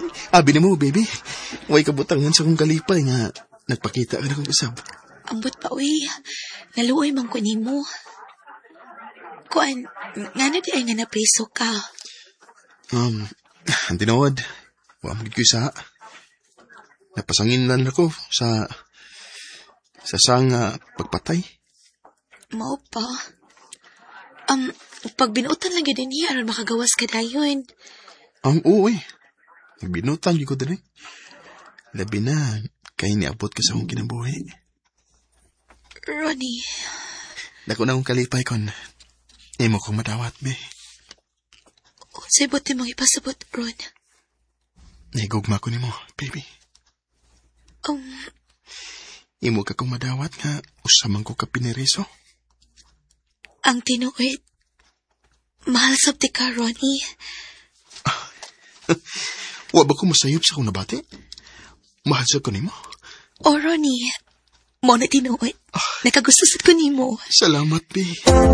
Abi na mo, baby. Way kabutangan sa kong kalipay nga nagpakita ka na kong usab. Ambot pa, uy. Naluoy man ko nimo. Kuan, nga na di ay nga napriso ka. Ang tinawad. Huwag magiging ko sa... Napasangin lang ako sa sang pagpatay. Mao pa. Pag binuutan lang yun niya, aron makagawas ka dayon. Oo eh. Nagbinutan ko din eh. Labi na, kaya niabot ka sa akong kinabuhi. Ronnie. Dako na akong kalipay kon. Imo kong madawat, be. Unsay buti mong ipasabot, Ron? Nahigugma ko ni mo, baby. Imo ka kong madawat nga usamang ko ka piniriso. Ang tinuod. Mahal sabti ka, Ronnie. Wa ba ko masayop sa akong nabati? Mahal sa ko ni mo. O, Ronnie. Mo na tinuod. Nakagusto sa ko ni mo. Salamat, be.